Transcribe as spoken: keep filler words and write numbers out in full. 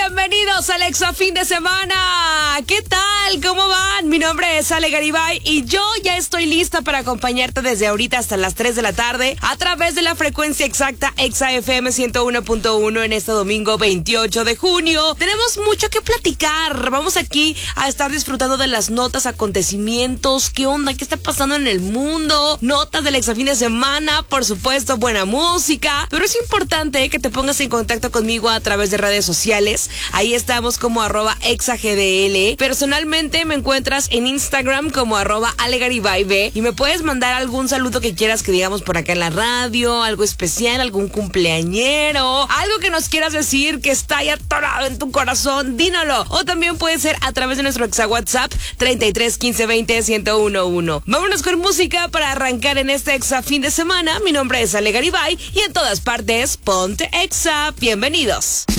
Bienvenidos al Exa Fin de Semana. ¿Qué tal? ¿Cómo van? Mi nombre es Ale Garibay y yo ya estoy lista para acompañarte desde ahorita hasta las tres de la tarde a través de la frecuencia exacta Exa F M ciento uno punto uno en este domingo veintiocho de junio. Tenemos mucho que platicar. Vamos aquí a estar disfrutando de las notas, acontecimientos, qué onda, qué está pasando en el mundo, notas del Exa Fin de Semana, por supuesto, buena música. Pero es importante que te pongas en contacto conmigo a través de redes sociales. Ahí estamos como arroba exagdl. Personalmente me encuentras en Instagram como arroba alegaribaibe y me puedes mandar algún saludo que quieras que digamos por acá en la radio, algo especial, algún cumpleañero, algo que nos quieras decir que está ahí atorado en tu corazón, dínoslo. O también puede ser a través de nuestro exa WhatsApp treinta y tres quince veinte ciento uno. Vámonos con música para arrancar en este Exa Fin de Semana. Mi nombre es Ale Garibay y en todas partes ponte Exa. Bienvenidos.